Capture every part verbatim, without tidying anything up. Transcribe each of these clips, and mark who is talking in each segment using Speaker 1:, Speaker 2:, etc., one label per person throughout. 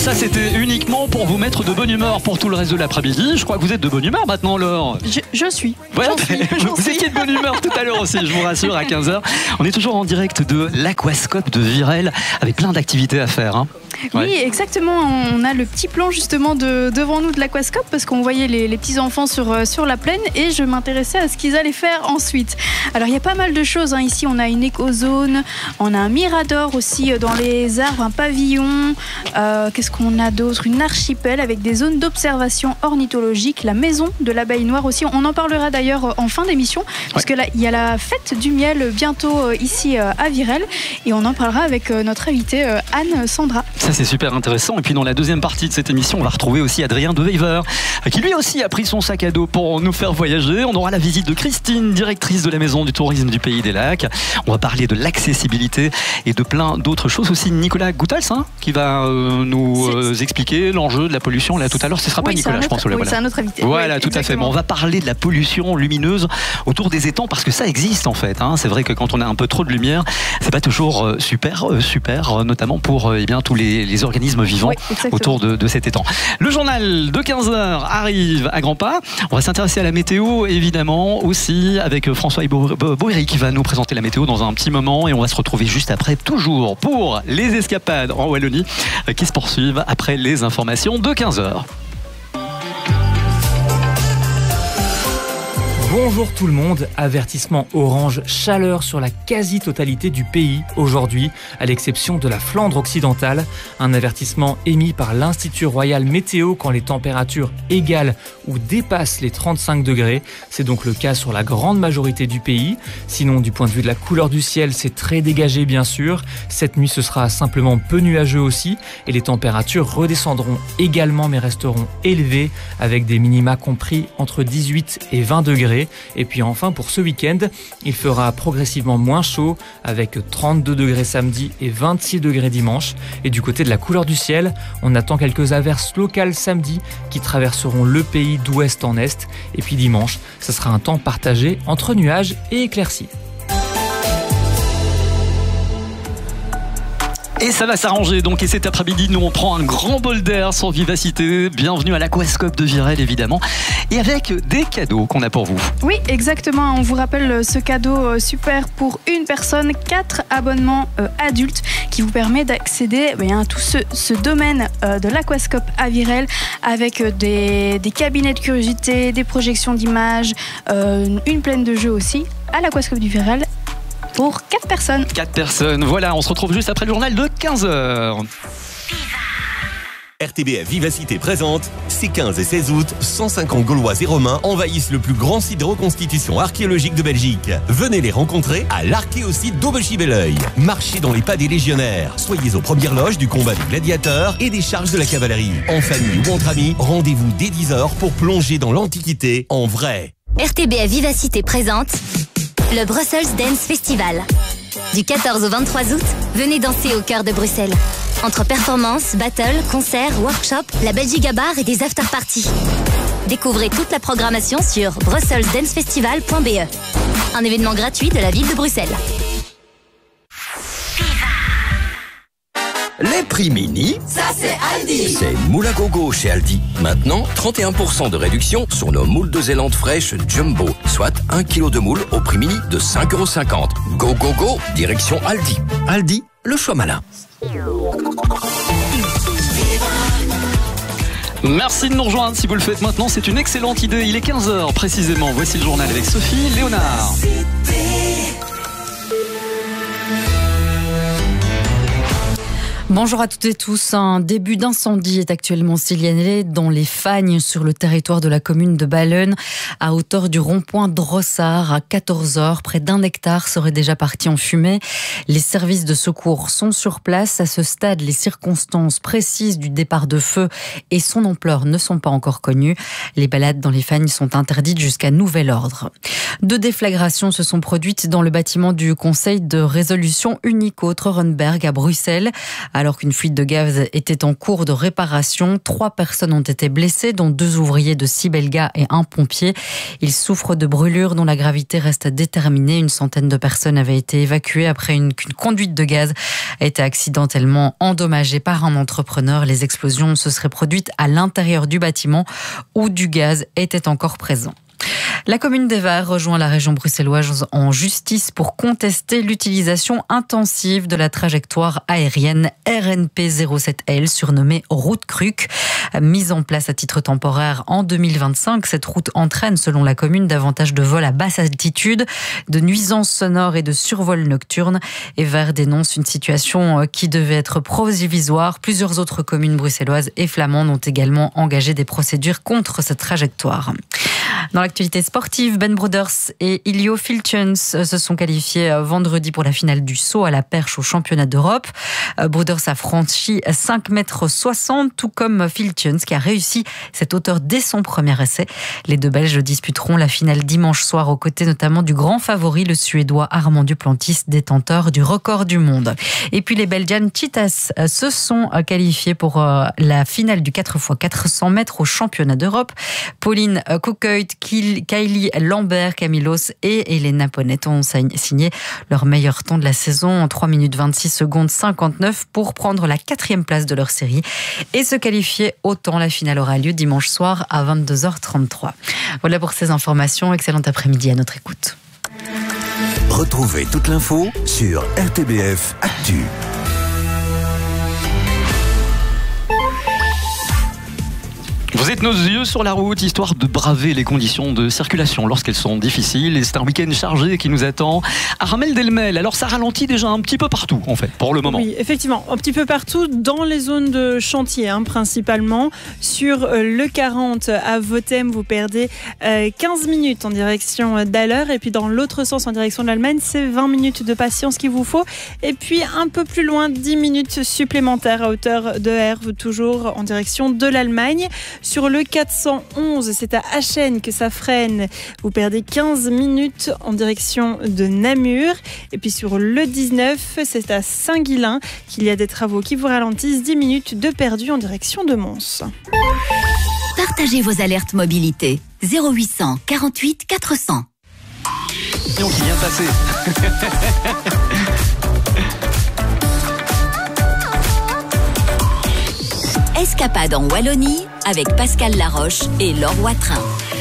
Speaker 1: Ça, c'était uniquement pour vous mettre de bonne humeur pour tout le reste de l'après-midi. Je crois que vous êtes de bonne humeur maintenant, Laure.
Speaker 2: Je, je suis.
Speaker 1: Ouais,
Speaker 2: J'en suis, j'en
Speaker 1: vous
Speaker 2: suis.
Speaker 1: étiez de bonne humeur tout à l'heure aussi, je vous rassure, à quinze heures. On est toujours en direct de l'Aquascope de Virel avec plein d'activités à faire. Hein.
Speaker 2: Oui,
Speaker 1: Ouais.
Speaker 2: exactement. On a le petit plan justement de, devant nous de l'Aquascope parce qu'on voyait les, les petits enfants sur, euh, sur la plaine et je m'intéressais à ce qu'ils allaient faire ensuite. Alors il y a pas mal de choses. Hein. Ici, on a une écozone, on a un mirador aussi euh, dans les arbres, un pavillon. Euh, Qu'est-ce qu'on a d'autre? Une archipel avec des zones d'observation ornithologique, la maison de l'abeille noire aussi. On en parlera d'ailleurs en fin d'émission puisque là, il y a la fête du miel bientôt euh, ici euh, à Virel et on en parlera avec euh, notre invitée euh, Anne Sandra.
Speaker 1: Ça, c'est super intéressant. Et puis dans la deuxième partie de cette émission, on va retrouver aussi Adrien de Wever, qui lui aussi a pris son sac à dos pour nous faire voyager. On aura la visite de Christine, directrice de la Maison du Tourisme du Pays des Lacs. On va parler de l'accessibilité et de plein d'autres choses. Aussi Nicolas Goutals, hein, qui va euh, nous euh, expliquer l'enjeu de la pollution. Là, tout à l'heure, ce ne sera pas
Speaker 2: Oui,
Speaker 1: Nicolas,
Speaker 2: c'est un
Speaker 1: je pense.
Speaker 2: autre-
Speaker 1: Voilà,
Speaker 2: oui, c'est un autre invité.
Speaker 1: Voilà,
Speaker 2: Oui,
Speaker 1: tout à fait.
Speaker 2: exactement.
Speaker 1: Bon, on va parler de la pollution lumineuse autour des étangs parce que ça existe en fait. Hein. C'est vrai que quand on a un peu trop de lumière, c'est pas toujours euh, super, euh, super, euh, notamment pour euh, eh bien tous les, les organismes vivants
Speaker 2: Oui, exactement.
Speaker 1: autour de, de cet étang. Le journal de quinze heures arrive à grands pas. On va s'intéresser à la météo évidemment aussi avec François Boéry qui va nous présenter la météo dans un petit moment et on va se retrouver juste après toujours pour les escapades en Wallonie euh, qui se poursuivent après les informations de quinze heures.
Speaker 3: Bonjour tout le monde, avertissement orange chaleur sur la quasi-totalité du pays aujourd'hui, à l'exception de la Flandre occidentale. Un avertissement émis par l'Institut Royal Météo quand les températures égalent ou dépassent les trente-cinq degrés. C'est donc le cas sur la grande majorité du pays. Sinon, du point de vue de la couleur du ciel, c'est très dégagé bien sûr. Cette nuit, ce sera simplement peu nuageux aussi et les températures redescendront également mais resteront élevées avec des minima compris entre dix-huit et vingt degrés. Et puis enfin pour ce week-end, il fera progressivement moins chaud avec trente-deux degrés samedi et vingt-six degrés dimanche. Et du côté de la couleur du ciel, on attend quelques averses locales samedi qui traverseront le pays d'ouest en est. Et puis dimanche, ce sera un temps partagé entre nuages et éclaircies.
Speaker 1: Et ça va s'arranger donc, et cet après-midi nous on prend un grand bol d'air sans vivacité. Bienvenue à l'Aquascope de Virel évidemment et avec des cadeaux qu'on a pour vous.
Speaker 2: Oui, exactement. On vous rappelle ce cadeau super pour une personne, quatre abonnements euh, adultes qui vous permet d'accéder eh bien, à tout ce, ce domaine euh, de l'Aquascope à Virel avec euh, des, des cabinets de curiosité, des projections d'images, euh, une plaine de jeux aussi à l'Aquascope du Virel pour quatre personnes.
Speaker 1: Quatre personnes, voilà, on se retrouve juste après le journal de quinze heures.
Speaker 4: R T B F Vivacité présente, ces quinze et seize août, cent cinquante Gaulois et Romains envahissent le plus grand site de reconstitution archéologique de Belgique. Venez les rencontrer à l'archéosite d'Aubechy-Belleuil. Marchez dans les pas des légionnaires. Soyez aux premières loges du combat des gladiateurs et des charges de la cavalerie. En famille ou entre amis, rendez-vous dès dix heures pour plonger dans l'Antiquité en vrai.
Speaker 5: R T B F Vivacité présente le Brussels Dance Festival. Du quatorze au vingt-trois août, venez danser au cœur de Bruxelles. Entre performances, battles, concerts, workshops, la Belgique à bar et des after-parties. Découvrez toute la programmation sur brussels dance festival point b e. Un événement gratuit de la ville de Bruxelles.
Speaker 6: Les prix mini,
Speaker 7: Ça c'est Aldi.
Speaker 6: c'est moule à gogo chez Aldi. Maintenant, trente et un pour cent de réduction sur nos moules de Zélande fraîches Jumbo, soit un kilo de moule au prix mini de cinq euros cinquante. Go go go, direction Aldi. Aldi, le choix malin.
Speaker 1: Merci de nous rejoindre si vous le faites maintenant, c'est une excellente idée. Il est quinze heures précisément, voici le journal avec Sophie Léonard.
Speaker 8: Bonjour à toutes et tous. Un début d'incendie est actuellement signalé dans les Fagnes sur le territoire de la commune de Ballen à hauteur du rond-point Drossard à quatorze heures. Près d'un hectare serait déjà parti en fumée. Les services de secours sont sur place. À ce stade, les circonstances précises du départ de feu et son ampleur ne sont pas encore connues. Les balades dans les Fagnes sont interdites jusqu'à nouvel ordre. Deux déflagrations se sont produites dans le bâtiment du Conseil de résolution unique au Treurenberg à Bruxelles. Alors alors qu'une fuite de gaz était en cours de réparation. Trois personnes ont été blessées, dont deux ouvriers de Sibelga et un pompier. Ils souffrent de brûlures dont la gravité reste déterminée. Une centaine de personnes avaient été évacuées après une, qu'une conduite de gaz a été accidentellement endommagée par un entrepreneur. Les explosions se seraient produites à l'intérieur du bâtiment où du gaz était encore présent. La commune des Verts rejoint la région bruxelloise en justice pour contester l'utilisation intensive de la trajectoire aérienne R N P zéro sept L, surnommée route Kruck. Mise en place à titre temporaire en deux mille vingt-cinq, cette route entraîne, selon la commune, davantage de vols à basse altitude, de nuisances sonores et de survols nocturnes. Et Verts dénonce une situation qui devait être provisoire. Plusieurs autres communes bruxelloises et flamandes ont également engagé des procédures contre cette trajectoire. Dans l'actualité sportive, Ben Brothers et Ilio Filchens se sont qualifiés vendredi pour la finale du saut à la perche au championnat d'Europe. Brothers a franchi cinq mètres soixante, tout comme Filchens qui a réussi cette hauteur dès son premier essai. Les deux Belges disputeront la finale dimanche soir aux côtés notamment du grand favori, le Suédois Armand Duplantis, détenteur du record du monde. Et puis les Belgian Cheetahs se sont qualifiés pour la finale du quatre fois quatre cents mètres au championnat d'Europe. Pauline Coqueuil, Kylie Lambert, Camilos et Elena Ponette ont signé leur meilleur temps de la saison en trois minutes vingt-six secondes cinquante-neuf pour prendre la quatrième place de leur série et se qualifier au temps. La finale aura lieu dimanche soir à vingt-deux heures trente-trois. Voilà pour ces informations. Excellent après-midi à notre écoute.
Speaker 7: Retrouvez toute l'info sur R T B F Actu.
Speaker 1: Vous êtes nos yeux sur la route, histoire de braver les conditions de circulation lorsqu'elles sont difficiles. Et c'est un week-end chargé qui nous attend. Armelle Delmel, alors ça ralentit déjà un petit peu partout, en fait, pour le moment.
Speaker 9: Oui, effectivement, un petit peu partout dans les zones de chantier, hein, principalement. Sur euh, le quarante à Votem, vous perdez euh, quinze minutes en direction d'Haller. Et puis dans l'autre sens, en direction de l'Allemagne, c'est vingt minutes de patience qu'il vous faut. Et puis un peu plus loin, dix minutes supplémentaires à hauteur de Herve, toujours en direction de l'Allemagne. Sur le quatre cent onze, c'est à Achen que ça freine. Vous perdez quinze minutes en direction de Namur. Et puis sur le dix-neuf, c'est à Saint-Guilain qu'il y a des travaux qui vous ralentissent. dix minutes de perdu en direction de Mons.
Speaker 5: Partagez vos alertes mobilité. zéro huit cent quarante-huit quatre cents.
Speaker 1: On qui vient de passer.
Speaker 5: Escapade en Wallonie avec Pascal Laroche et Laure Watrin.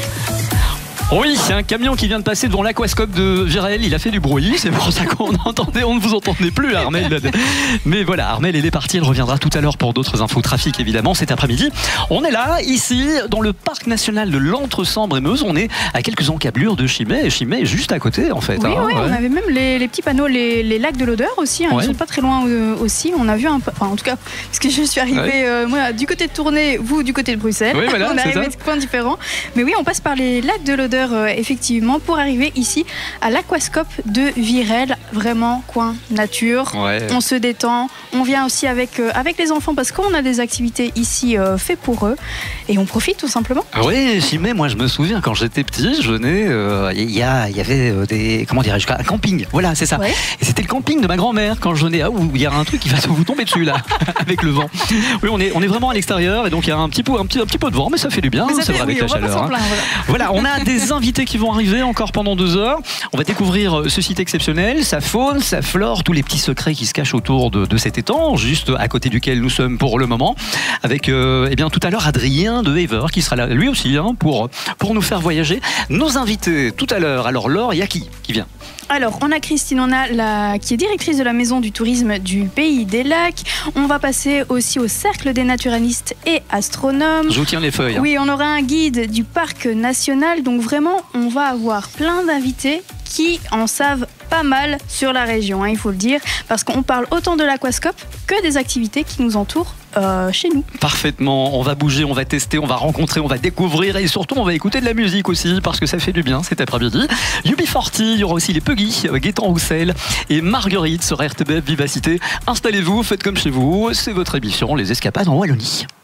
Speaker 1: Oui, c'est un camion qui vient de passer devant l'aquascope de Virel. Il a fait du bruit, c'est pour ça qu'on entendait, on ne vous entendait plus, Armel. Mais voilà, Armel, elle est partie, elle reviendra tout à l'heure pour d'autres infos trafic, évidemment, cet après-midi. On est là, ici, dans le parc national de l'Entre-Sambre-et-Meuse. On est à quelques encablures de Chimay, et Chimay est juste à côté, en fait.
Speaker 2: Oui,
Speaker 1: hein,
Speaker 2: oui,
Speaker 1: ouais.
Speaker 2: On avait même les, les petits panneaux, les, les lacs de l'odeur aussi, hein,
Speaker 1: ouais.
Speaker 2: Ils sont pas très loin euh, aussi. On a vu un peu, enfin, en tout cas, parce que je suis arrivée, ouais. euh, moi, du côté de Tournai, vous, du côté de Bruxelles.
Speaker 1: Oui, voilà,
Speaker 2: on est arrivé de points différents. Mais oui, on passe par les lacs de l'odeur, euh, effectivement, pour arriver ici à l'aquascope de Virel. Vraiment coin nature, ouais. On se détend, on vient aussi avec, euh, avec les enfants parce qu'on a des activités ici euh, faites pour eux et on profite tout simplement.
Speaker 1: Oui, Chimay, moi je me souviens quand j'étais petit, je venais, il euh, y, y avait euh, des, comment dirais-je, un camping, voilà c'est ça, ouais. Et c'était le camping de ma grand-mère quand je venais, ah il y a un truc qui va vous tomber dessus là, avec le vent. Oui, on est, on est vraiment à l'extérieur et donc il y a un petit, peu, un, petit, un petit peu de vent, mais ça fait du bien, c'est vrai, avec oui, la chaleur. Hein. Plaindre, voilà. Voilà, on a des invités qui vont arriver encore pendant deux heures. On va découvrir ce site exceptionnel, sa faune, sa flore, tous les petits secrets qui se cachent autour de, de cet étang, juste à côté duquel nous sommes pour le moment. Avec euh, eh bien, tout à l'heure Adrien de Haver qui sera là lui aussi hein, pour, pour nous faire voyager. Nos invités tout à l'heure. Alors Laure, il y a qui qui vient ?
Speaker 2: Alors, on a Christine, on a la, qui est directrice de la maison du tourisme du Pays des Lacs. On va passer aussi au Cercle des naturalistes et astronomes.
Speaker 1: Je vous tiens les feuilles. Hein.
Speaker 2: Oui, on aura un guide du parc national. Donc vraiment, on va avoir plein d'invités qui en savent pas mal sur la région, hein, il faut le dire, parce qu'on parle autant de l'aquascope que des activités qui nous entourent euh, chez nous.
Speaker 1: Parfaitement, on va bouger, on va tester, on va rencontrer, on va découvrir et surtout on va écouter de la musique aussi parce que ça fait du bien cet après-midi. U B quarante, il y aura aussi les Puggy, Gaëtan Roussel et Marguerite sur R T B F Vivacité. Installez-vous, faites comme chez vous, c'est votre émission Les Escapades en Wallonie.